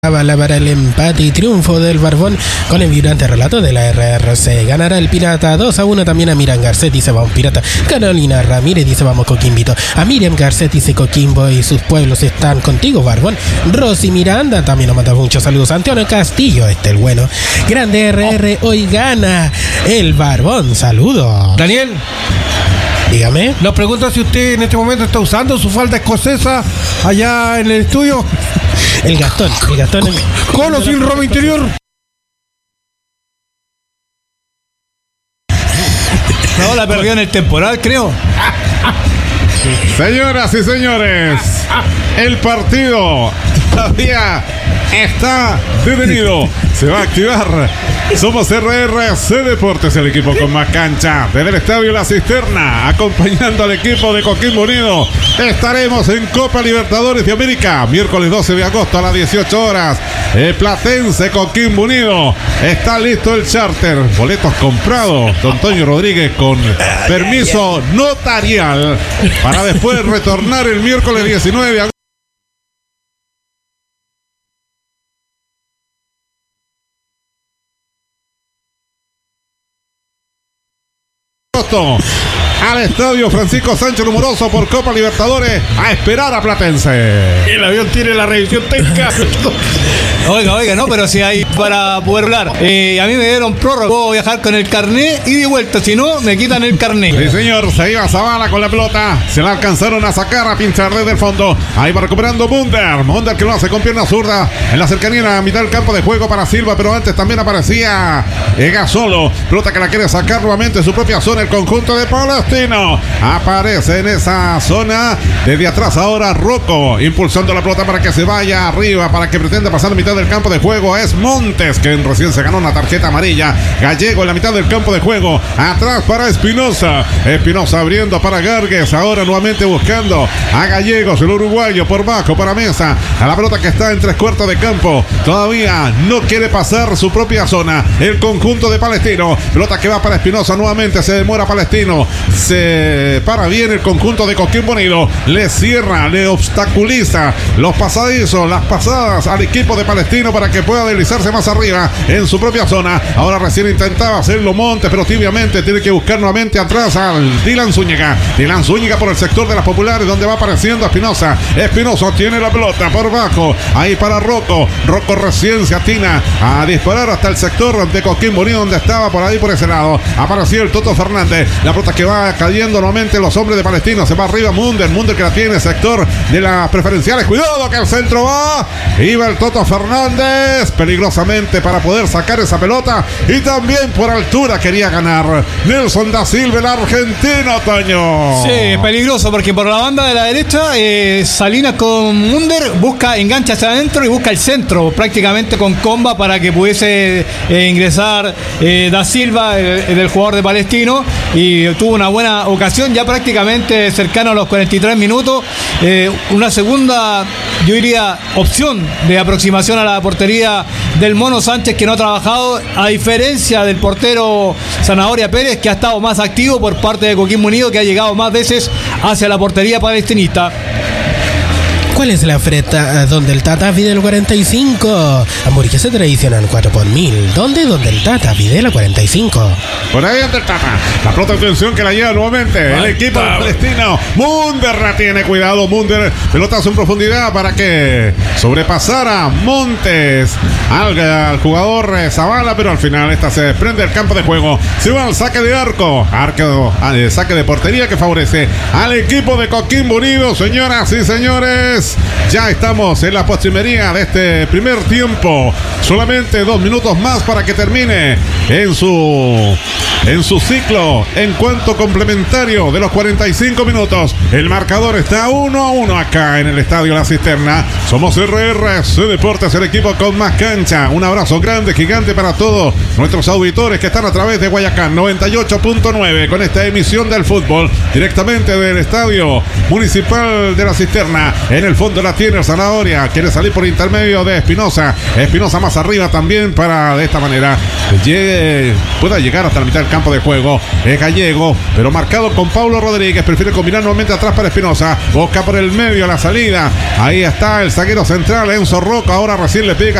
Bala para el empate y triunfo del Barbón con el vibrante relato de la RRC. Ganará el Pirata 2-1 también a Miriam Garcet, dice vamos Pirata. Carolina Ramírez dice vamos Coquimbito. A Miriam Garcet dice Coquimbo y sus pueblos están contigo, Barbón. Rosy Miranda también nos manda muchos saludos. Antonio Castillo, el bueno. Grande RR, hoy gana el Barbón. Saludos. Daniel, dígame. nos pregunta si usted en este momento está usando su falda escocesa allá en el estudio. El Gastón. ¿Con o sin ropa interior? No, la perdió en el temporal, creo. Señoras y señores, el partido todavía está detenido. Se va a activar. Somos RRC Deportes, el equipo con más cancha. Desde el Estadio La Cisterna, acompañando al equipo de Coquimbo Unido. Estaremos en Copa Libertadores de América, miércoles 12 de agosto a las 18 horas. Platense, Coquimbo Unido. Está listo el charter. Boletos comprados. Don Toño Rodríguez con permiso notarial para después retornar el miércoles 19 de agosto. Al estadio Francisco Sánchez Rumoroso por Copa Libertadores a esperar a Platense. El avión tiene la revisión técnica. Oiga, no, pero si hay para poder hablar. A mí me dieron prórroga, puedo viajar con el carnet y de vuelta, si no, me quitan el carnet. Sí, señor, se iba Zavala con la pelota, se la alcanzaron a sacar, a pinchar desde el fondo. Ahí va recuperando Munder que lo hace con pierna zurda en la cercanía, en la mitad del campo de juego para Silva, pero antes también aparecía Gasolo, pelota que la quiere sacar nuevamente en su propia zona, el conjunto de Palestino. Aparece en esa zona, desde atrás ahora Rocco, impulsando la pelota para que se vaya arriba, para que pretenda pasar la mitad del campo de juego. Es Montes, que recién se ganó una tarjeta amarilla. Gallego en la mitad del campo de juego, atrás para Espinosa abriendo para Gargues, ahora nuevamente buscando a Gallegos, el uruguayo, por bajo para Mesa, a la pelota que está en 3/4 de campo, todavía no quiere pasar su propia zona el conjunto de Palestino. Pelota que va para Espinosa, nuevamente se demora Palestino, se para bien el conjunto de Coquimbo Unido, le cierra, le obstaculiza los pasadizos, las pasadas al equipo de Palestino para que pueda deslizarse más arriba en su propia zona. Ahora recién intentaba hacerlo Montes, pero tibiamente tiene que buscar nuevamente atrás al Dylan Zúñiga por el sector de las populares, donde va apareciendo Espinosa tiene la pelota por bajo, ahí para Rocco recién se atina a disparar hasta el sector de Coquimbo Unido, donde estaba por ahí, por ese lado apareció el Toto Fernández, la pelota que va cayendo nuevamente los hombres de Palestino, se va arriba Munder que la tiene, sector de las preferenciales, cuidado que al centro va, iba el Toto Fernández peligrosamente para poder sacar esa pelota, y también por altura quería ganar Nelson da Silva, el argentino, Toño. Sí, peligroso porque por la banda de la derecha Salinas con Munder engancha hacia adentro y busca el centro prácticamente con comba para que pudiese ingresar da Silva, el jugador de Palestino, y tuvo una buena ocasión ya prácticamente cercano a los 43 minutos, una segunda, yo diría, opción de aproximación a la portería del Mono Sánchez, que no ha trabajado, a diferencia del portero Zanahoria Pérez, que ha estado más activo por parte de Coquimbo Unido, que ha llegado más veces hacia la portería palestinista. ¿Cuál es la oferta donde el Tata pide el 45? Hamburguesa tradicional 4 por 1000. ¿Dónde? Donde el Tata pide la 45. Por ahí anda el Tata. La pelota de atención que la lleva nuevamente el equipo de Palestino. Munder la tiene, cuidado Munder. Pelotazo en profundidad para que sobrepasara Montes al jugador Zavala, pero al final esta se desprende del campo de juego. Se va al saque de arco. Saque de portería que favorece al equipo de Coquimbo Unido. Señoras y señores, ya estamos en la postrimería de este primer tiempo. Solamente 2 minutos más para que termine en su ciclo en cuanto complementario de los 45 minutos. El marcador está 1-1 acá en el Estadio La Cisterna. Somos RRC Deportes, el equipo con más cancha. Un abrazo grande, gigante para todos nuestros auditores que están a través de Guayacán 98.9 con esta emisión del fútbol directamente del Estadio Municipal de La Cisterna. En el fondo la tiene Zanahoria, quiere salir por intermedio de Espinosa más arriba también para de esta manera pueda llegar hasta la mitad del campo de juego. Es Gallego, pero marcado con Paulo Rodríguez. Prefiere combinar nuevamente atrás para Espinosa. Busca por el medio la salida. Ahí está el zaguero central, Enzo Roca. Ahora recién le pega